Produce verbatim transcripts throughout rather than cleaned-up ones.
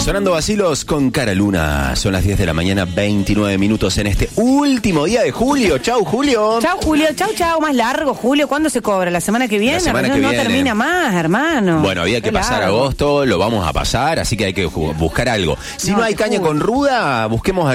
Sonando vacilos con Cara Luna. Son las diez de la mañana, veintinueve minutos en este último día de julio. Chau, Julio. Chau, Julio. Chau, chau. Más largo, Julio. ¿Cuándo se cobra? ¿La semana que viene? La semana que no viene. termina más, hermano. Bueno, había que Qué pasar largo. agosto, lo vamos a pasar, así que hay que buscar algo. Si no, No, hay te caña juro. con ruda, busquemos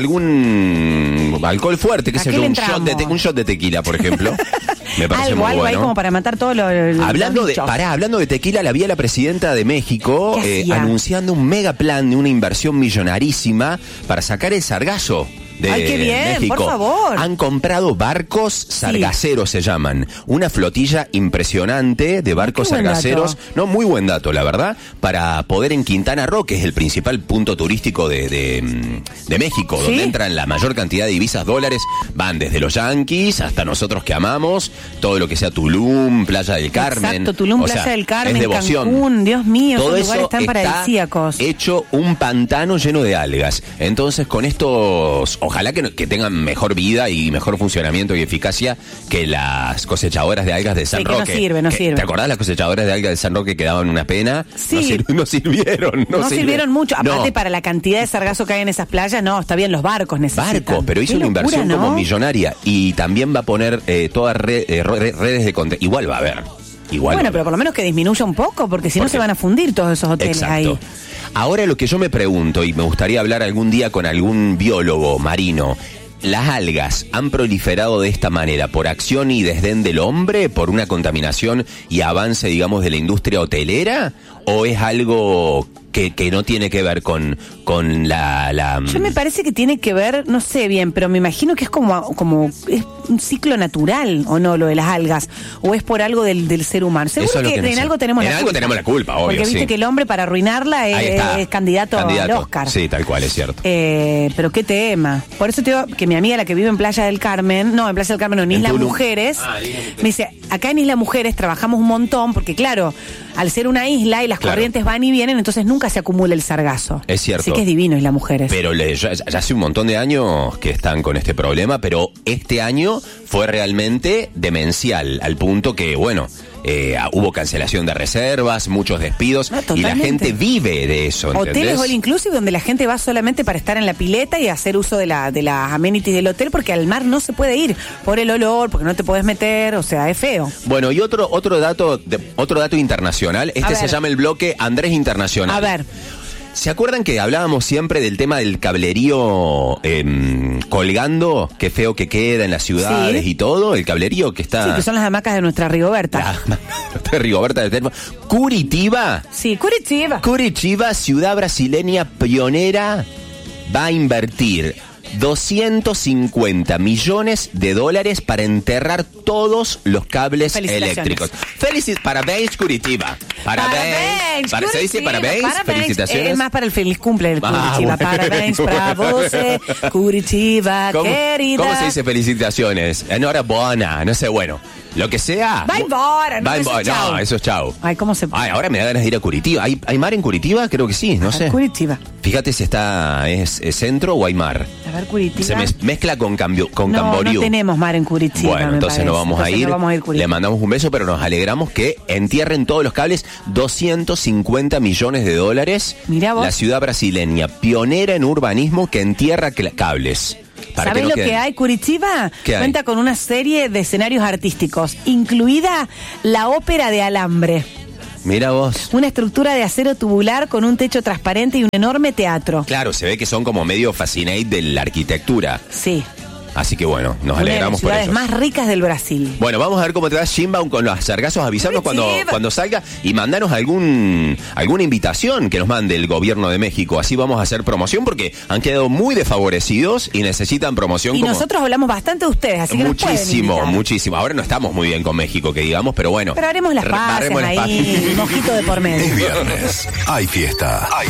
algún alcohol fuerte, qué ¿A sé qué yo, le un shot, de entramos? te- un shot de tequila, por ejemplo. Me parece algo, muy algo ahí bueno. como para matar todo lo, lo- Hablando los de, bichos. pará, hablando de tequila, la vi a la presidenta de México ¿Qué eh, hacía? anunciando un mega plan de una inversión millonarísima para sacar el sargazo de Ay, qué bien, México. por favor. Han comprado barcos sargaceros, se llaman. Una flotilla impresionante de barcos Qué buen sargaceros. dato. No, muy buen dato, la verdad, para poder en Quintana Roo, que es el principal punto turístico de, de, mm, de México, ¿Sí? donde entran la mayor cantidad de divisas dólares, van desde los Yankees hasta nosotros que amamos, todo lo que sea Tulum, Playa del Carmen. Exacto, Tulum, O Playa sea, del Carmen, es devoción. Cancún. Dios mío, Todo esos lugares eso están está paradisíacos. hecho un pantano lleno de algas. Entonces, con estos, ojalá que, que tengan mejor vida y mejor funcionamiento y eficacia que las cosechadoras de algas de San Sí, que no Roque. sirve, no Que- sirve. ¿Te acordás las cosechadoras de algas de San Roque que daban una pena? Sí. No, sir- no sirvieron. No, No, sirvieron mucho. No. Aparte, para la cantidad de sargazo que hay en esas playas, no, está bien, los barcos necesitan. Barco, pero hizo Qué una locura, inversión ¿no? como millonaria y también va a poner eh, todas re- eh, re- redes de contenido. Igual va a haber. Igual va a Bueno, haber. pero por lo menos que disminuya un poco, porque si no Porque- se van a fundir todos esos hoteles Exacto. ahí. Ahora lo que yo me pregunto, y me gustaría hablar algún día con algún biólogo marino, ¿las algas han proliferado de esta manera por acción y desdén del hombre, por una contaminación y avance, digamos, de la industria hotelera? ¿O es algo que, que no tiene que ver con, con la... la Yo me parece que tiene que ver, no sé bien, pero me imagino que es como, como es un ciclo natural, ¿o no, lo de las algas? ¿O es por algo del, del ser humano? Seguro Eso es lo que, que no en sé. algo tenemos En la algo culpa. tenemos la culpa, obvio, Porque viste sí. que el hombre para arruinarla Ahí es, está. es candidato, al Oscar. Sí, tal cual, es cierto. Eh, pero qué tema. Por eso te digo que mi amiga, la que vive en Playa del Carmen, no, en Playa del Carmen, no, en En Isla Tulum. Mujeres, Ah, en Isla Mujeres. me dice, acá en Isla Mujeres trabajamos un montón, porque claro, al ser una isla y las Claro. corrientes van y vienen, entonces nunca se acumula el sargazo. Es cierto. Así que es divino Isla Mujeres. Pero le- ya, ya hace un montón de años que están con este problema, pero este año fue realmente demencial, al punto que, bueno, eh, hubo cancelación de reservas, muchos despidos, No, y la totalmente. gente vive de eso, ¿entendés? Hoteles all inclusive donde la gente va solamente para estar en la pileta y hacer uso de la de las amenities del hotel, porque al mar no se puede ir por el olor, porque no te puedes meter, o sea, es feo. Bueno, y otro otro dato de- otro dato internacional, este A se ver. llama el bloque Andrés Internacional. A ver, ¿Se acuerdan que hablábamos siempre del tema del cablerío em, colgando? Qué feo que queda en las ciudades Sí. y todo, el cablerío que está... sí, que son las hamacas de nuestra Rigoberta. La, de Rigoberta del Termo. Curitiba, Sí, Curitiba. Curitiba, ciudad brasileña pionera, va a invertir doscientos cincuenta millones de dólares para enterrar todos los cables Felicitaciones. eléctricos. Felici parabéns, Curitiba. Parabéns. Para- ¿Se dice Curitiba, parabéns? Felicitaciones. Es más para el feliz cumple del Ah, Curitiba. bueno. Parabéns para vos, eh, Curitiba, ¿Cómo, querida. ¿Cómo se dice felicitaciones? Enhorabuena, no sé, bueno. Lo que sea. Va embora, no, Va eso embora. es chau. No, eso es chau. Ay, ¿cómo se Ay, ahora me da ganas de ir a Curitiba. ¿Hay, hay mar en Curitiba? Creo que sí, no sé. Curitiba. Fíjate si está, es, es centro o hay mar. A ver, Curitiba. Se mez- mezcla con, cambio, con no, Camboriú. no tenemos mar en Curitiba. Bueno, me entonces parece. no vamos a Entonces ir. no vamos a ir Curitiba. Le mandamos un beso, pero nos alegramos que entierren todos los cables. doscientos cincuenta millones de dólares. Mirá vos. La ciudad brasileña, pionera en urbanismo que entierra cla- cables. Para ¿Sabés no lo queden- que hay? Curitiba ¿Qué hay? cuenta con una serie de escenarios artísticos, incluida la ópera de alambre, Mira vos. una estructura de acero tubular con un techo transparente y un enorme teatro. Claro, se ve que son como medio fascinate de la arquitectura. Sí, Así que bueno, nos una de las alegramos por ciudades eso. más ricas del Brasil. Bueno, vamos a ver cómo te va Sheinbaum con los sargazos. Avisarnos cuando, Curitiba. cuando salga y mandanos algún alguna invitación que nos mande el gobierno de México. Así vamos a hacer promoción porque han quedado muy desfavorecidos y necesitan promoción Y como nosotros hablamos bastante de ustedes, así que nos pueden muchísimo, invitar. muchísimo. Ahora no estamos muy bien con México, que digamos, pero bueno. Pero haremos las Re- paces haremos las ahí, paces. mojito de por medio. Es viernes. Hay fiesta. Hay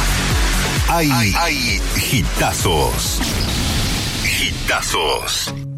fiesta. Hay, hay hitazos. Hitazos.